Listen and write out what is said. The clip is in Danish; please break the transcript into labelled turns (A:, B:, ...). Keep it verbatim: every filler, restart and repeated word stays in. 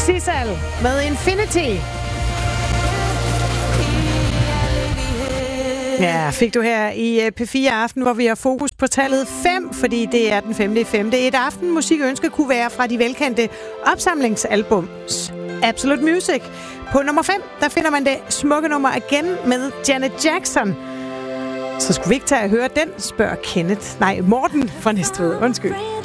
A: Sissel med Infinity. Ja, fik du her i P fire Aften, hvor vi har fokus på tallet fem, fordi det er den femte i femte. Et aftenmusikønske kunne være fra de velkendte opsamlingsalbums Absolute Music. På nummer fem, der finder man det smukke nummer Again med Janet Jackson. Så skulle vi ikke tage at høre den, spørger Kenneth. Nej, Morten fra Næstved. Undskyld.